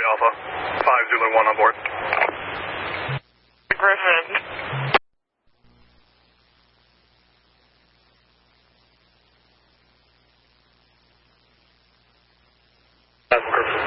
Alpha. 5 Zulu 1 on board. Griffin. Griffin